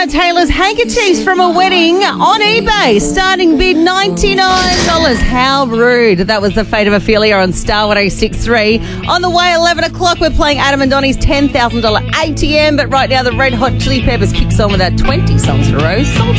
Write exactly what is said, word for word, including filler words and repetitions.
Tiana Taylor's handkerchiefs from a wedding on eBay. Starting bid ninety-nine dollars. How rude. That was the fate of Ophelia on Star one oh six point three. On the way, eleven o'clock, we're playing Adam and Donnie's ten thousand dollars A T M. But right now, the Red Hot Chili Peppers kicks on with our twenty songs for Rose.